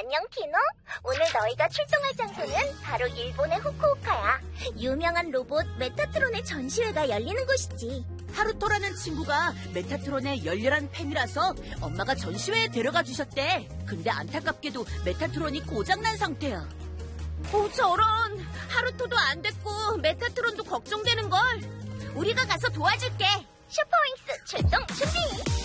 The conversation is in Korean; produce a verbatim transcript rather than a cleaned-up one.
안녕, 키노. 오늘 너희가 출동할 장소는 바로 일본의 후쿠오카야. 유명한 로봇 메타트론의 전시회가 열리는 곳이지. 하루토라는 친구가 메타트론의 열렬한 팬이라서 엄마가 전시회에 데려가 주셨대. 근데 안타깝게도 메타트론이 고장난 상태야. 오, 저런. 하루토도 안 됐고 메타트론도 걱정되는걸. 우리가 가서 도와줄게. 슈퍼윙스 출동 준비!